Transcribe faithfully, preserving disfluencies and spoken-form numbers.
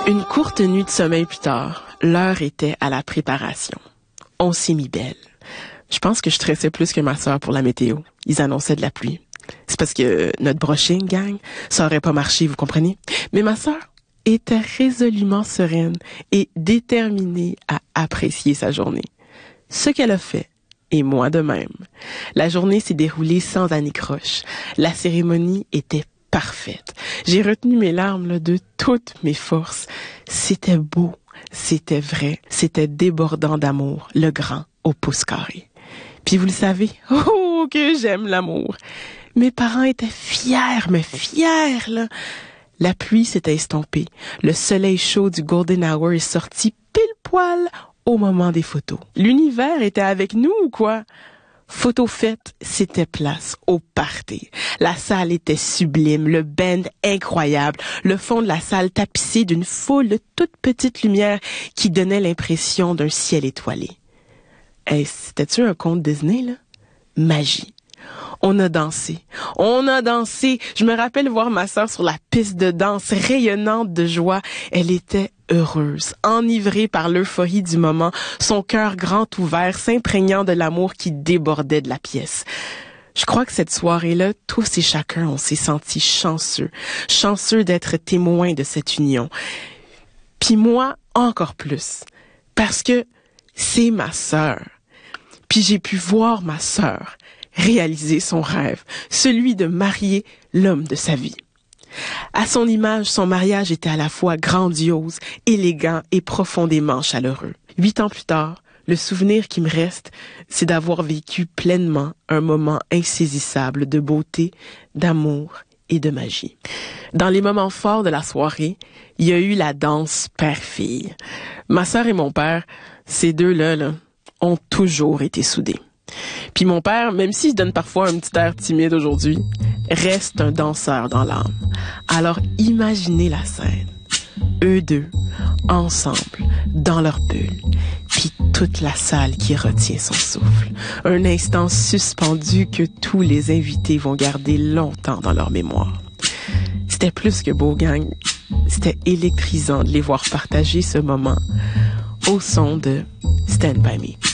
Une courte nuit de sommeil plus tard, l'heure était à la préparation. On s'est mis belle. Je pense que je stressais plus que ma sœur pour la météo. Ils annonçaient de la pluie. C'est parce que notre brushing, gang, ça aurait pas marché, vous comprenez? Mais ma sœur était résolument sereine et déterminée à apprécier sa journée. Ce qu'elle a fait, et moi de même. La journée s'est déroulée sans anicroche. La cérémonie était parfaite. J'ai retenu mes larmes là, de toutes mes forces. C'était beau, c'était vrai, c'était débordant d'amour, le grand au pouce carré. Puis vous le savez, oh que j'aime l'amour. Mes parents étaient fiers, mais fiers là. La pluie s'était estompée. Le soleil chaud du golden hour est sorti pile poil au moment des photos. L'univers était avec nous ou quoi? Photo faite, c'était place au party. La salle était sublime, le band incroyable, le fond de la salle tapissé d'une foule de toutes petites lumières qui donnait l'impression d'un ciel étoilé. Hey, c'était-tu un conte Disney, là? Magie. On a dansé. On a dansé. Je me rappelle voir ma sœur sur la piste de danse, rayonnante de joie. Elle était heureuse, enivrée par l'euphorie du moment, son cœur grand ouvert, s'imprégnant de l'amour qui débordait de la pièce. Je crois que cette soirée-là, tous et chacun, on s'est sentis chanceux, chanceux d'être témoins de cette union. Puis moi, encore plus, parce que c'est ma sœur. Puis j'ai pu voir ma sœur réaliser son rêve, celui de marier l'homme de sa vie. À son image, son mariage était à la fois grandiose, élégant et profondément chaleureux. Huit ans plus tard, le souvenir qui me reste, c'est d'avoir vécu pleinement un moment insaisissable de beauté, d'amour et de magie. Dans les moments forts de la soirée, il y a eu la danse père-fille. Ma sœur et mon père, ces deux-là, là, ont toujours été soudés. Puis mon père, même s'il donne parfois un petit air timide aujourd'hui, reste un danseur dans l'âme. Alors imaginez la scène. Eux deux, ensemble, dans leur bulle, puis toute la salle qui retient son souffle. Un instant suspendu que tous les invités vont garder longtemps dans leur mémoire. C'était plus que beau, gang. C'était électrisant de les voir partager ce moment au son de Stand By Me.